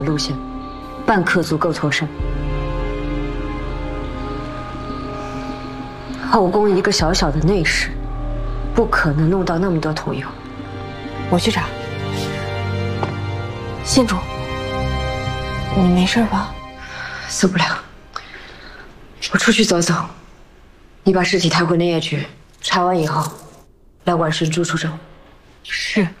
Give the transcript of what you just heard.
路线，半克足够脱身。后宫一个小小的内侍，不可能弄到那么多桐油。 我去查。县主，你没事吧？ 死不了。我出去走走，你把尸体抬回内业局，查完以后，来万顺住处证。 是。